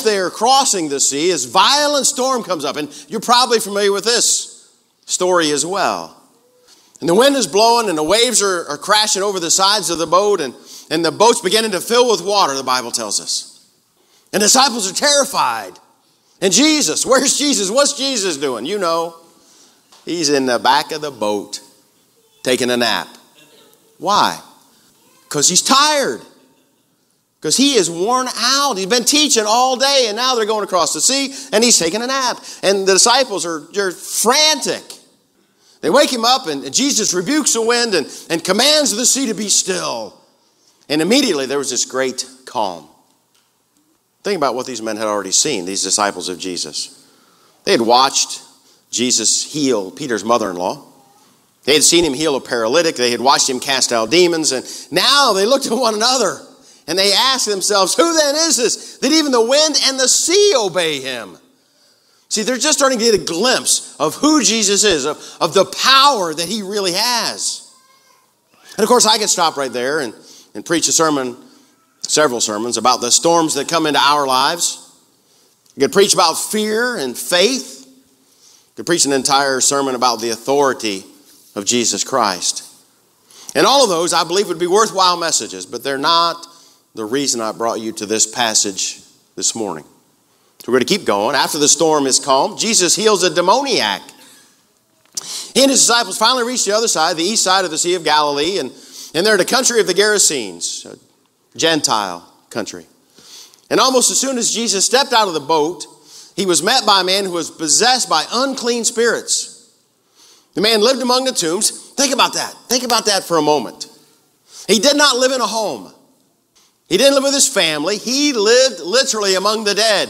as they are crossing the sea, a violent storm comes up. And you're probably familiar with this story as well. And the wind is blowing and the waves are crashing over the sides of the boat. And the boat's beginning to fill with water, the Bible tells us. And the disciples are terrified. And Jesus, where's Jesus? What's Jesus doing? You know, he's in the back of the boat taking a nap. Why? Because he's tired. Because he is worn out. He's been teaching all day and now they're going across the sea and he's taking a nap. And the disciples are frantic. They wake him up and Jesus rebukes the wind and commands the sea to be still. And immediately there was this great calm. Think about what these men had already seen, these disciples of Jesus. They had watched Jesus heal Peter's mother-in-law. They had seen him heal a paralytic. They had watched him cast out demons. And now they looked at one another and they asked themselves, who then is this that even the wind and the sea obey him? See, they're just starting to get a glimpse of who Jesus is, of the power that he really has. And of course, I could stop right there and preach a sermon, several sermons, about the storms that come into our lives. I could preach about fear and faith. I could preach an entire sermon about the authority of Jesus Christ. And all of those, I believe, would be worthwhile messages, but they're not the reason I brought you to this passage this morning. So we're going to keep going. After the storm is calm, Jesus heals a demoniac. He and his disciples finally reach the other side, the east side of the Sea of Galilee, and they're in the country of the Gerasenes, a Gentile country. And almost as soon as Jesus stepped out of the boat, he was met by a man who was possessed by unclean spirits. The man lived among the tombs. Think about that. Think about that for a moment. He did not live in a home. He didn't live with his family. He lived literally among the dead.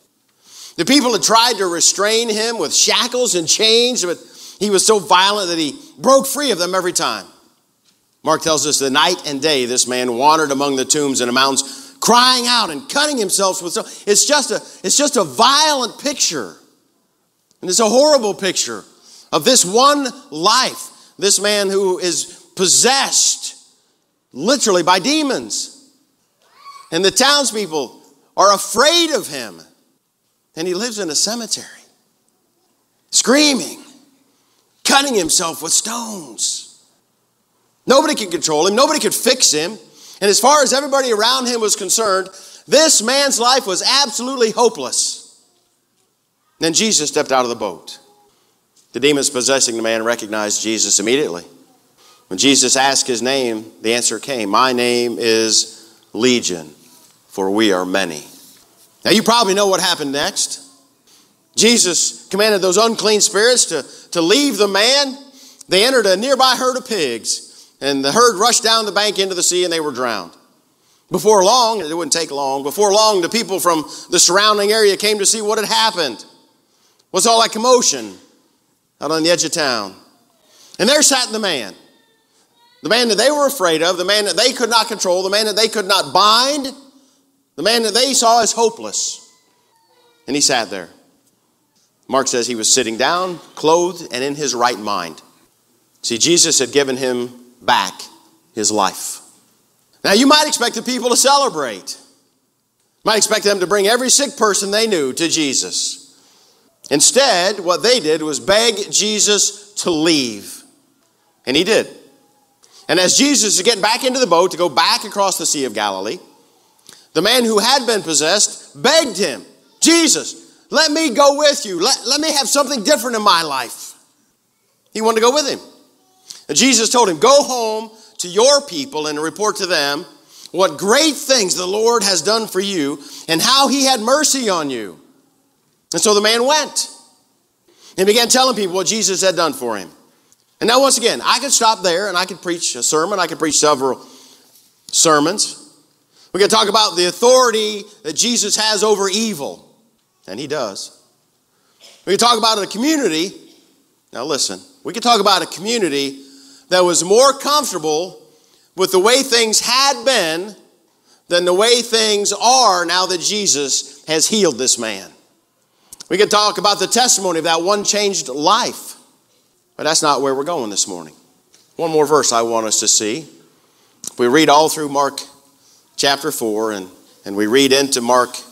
The people had tried to restrain him with shackles and chains, but he was so violent that he broke free of them every time. Mark tells us that night and day this man wandered among the tombs and the mountains, crying out and cutting himself with. It's just a violent picture. And it's a horrible picture of this one life, this man who is possessed literally by demons. And the townspeople are afraid of him. And he lives in a cemetery, screaming, cutting himself with stones. Nobody could control him. Nobody could fix him. And as far as everybody around him was concerned, this man's life was absolutely hopeless. Then Jesus stepped out of the boat. The demons possessing the man recognized Jesus immediately. When Jesus asked his name, the answer came, "My name is Legion, for we are many." Now you probably know what happened next. Jesus commanded those unclean spirits to leave the man. They entered a nearby herd of pigs, and the herd rushed down the bank into the sea and they were drowned. Before long, it wouldn't take long, before long the people from the surrounding area came to see what had happened. What's all that commotion out on the edge of town? And there sat the man that they were afraid of, the man that they could not control, the man that they could not bind, the man that they saw as hopeless. And he sat there. Mark says he was sitting down, clothed, and in his right mind. See, Jesus had given him back his life. Now, you might expect the people to celebrate. You might expect them to bring every sick person they knew to Jesus. Instead, what they did was beg Jesus to leave. And he did. And as Jesus is getting back into the boat to go back across the Sea of Galilee, the man who had been possessed begged him, "Jesus, let me go with you. Let me have something different in my life." He wanted to go with him. And Jesus told him, "Go home to your people and report to them what great things the Lord has done for you and how he had mercy on you." And so the man went and began telling people what Jesus had done for him. And now once again, I could stop there and I could preach a sermon. I could preach several sermons. We can talk about the authority that Jesus has over evil. And he does. We can talk about a community. Now listen, we can talk about a community that was more comfortable with the way things had been than the way things are now that Jesus has healed this man. We can talk about the testimony of that one changed life. But that's not where we're going this morning. One more verse I want us to see. If we read all through Mark chapter 4 and we read into Mark